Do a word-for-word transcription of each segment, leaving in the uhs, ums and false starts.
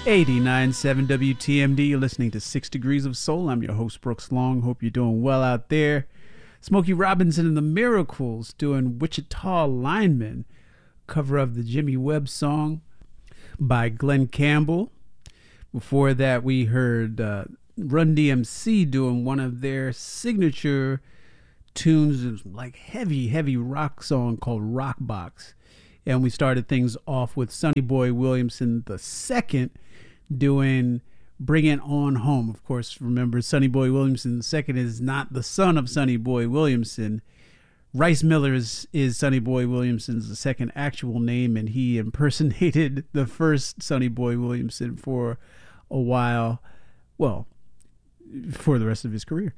eighty-nine point seven W T M D. You're listening to Six Degrees of Soul. I'm your host, Brooks Long. Hope you're doing well out there. Smokey Robinson and the Miracles doing Wichita Lineman, cover of the Jimmy Webb song by Glenn Campbell. Before that, we heard uh, Run D M C doing one of their signature tunes. It was like heavy, heavy rock song called Rock Box. And we started things off with Sonny Boy Williamson the second doing Bring It On Home. Of course, remember, Sonny Boy Williamson the second is not the son of Sonny Boy Williamson. Rice Miller is, is Sonny Boy Williamson's the second actual name, and he impersonated the first Sonny Boy Williamson for a while. Well, for the rest of his career.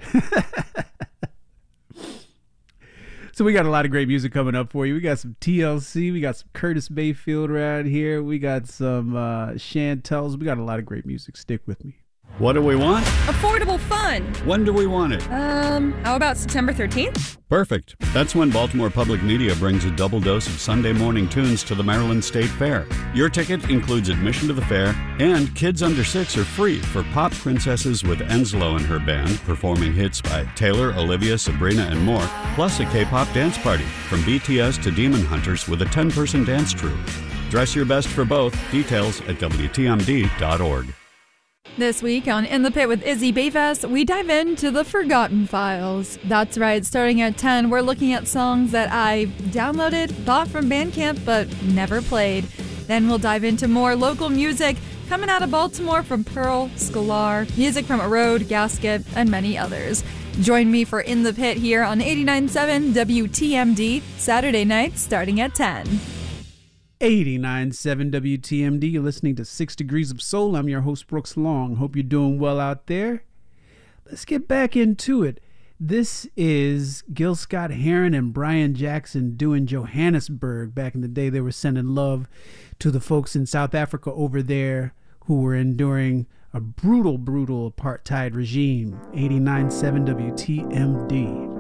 So we got a lot of great music coming up for you. We got some T L C. We got some Curtis Mayfield around here. We got some uh, Chantels. We got a lot of great music. Stick with me. What do we want? Affordable fun. When do we want it? Um, how about September thirteenth? Perfect. That's when Baltimore Public Media brings a double dose of Sunday morning tunes to the Maryland State Fair. Your ticket includes admission to the fair, and kids under six are free for pop princesses with Enslow and her band performing hits by Taylor, Olivia, Sabrina, and more, plus a K-pop dance party from B T S to Demon Hunters with a ten-person dance troupe. Dress your best for both. Details at W T M D dot org. This week on In the Pit with Izzy Bayfest, we dive into the Forgotten Files. That's right, starting at ten, we're looking at songs that I downloaded, bought from Bandcamp, but never played. Then we'll dive into more local music coming out of Baltimore from Pearl, Scalar, music from Erode, Gasket, and many others. Join me for In the Pit here on eighty-nine point seven W T M D, Saturday nights starting at ten. eighty-nine point seven W T M D. You're listening to Six Degrees of Soul. I'm your host, Brooks Long. Hope you're doing well out there. Let's get back into it. This is Gil Scott-Heron and Brian Jackson doing Johannesburg. Back in the day, they were sending love to the folks in South Africa over there who were enduring a brutal, brutal apartheid regime. eighty-nine point seven W T M D.